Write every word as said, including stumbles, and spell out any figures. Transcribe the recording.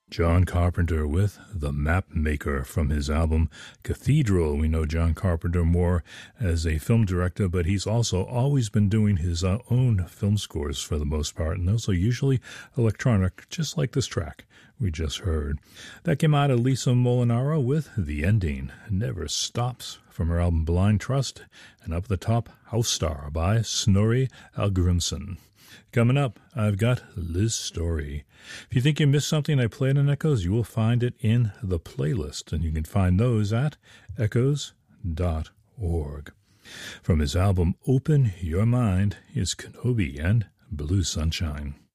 John Carpenter with The Map Maker from his album Cathedral. We know John Carpenter more as a film director, but he's also always been doing his uh, own film scores for the most part, and those are usually electronic, just like this track we just heard. That came out of Lisa Molinaro with The Ending Never Stops from her album Blind Trust, and up the top, House Star by Snorri Algrimsson. Coming up, I've got Liz Story. If you think you missed something I played in Echoes, you will find it in the playlist, and you can find those at echoes dot org. From his album Open Your Mind is Kenobi and Blue Sunshine.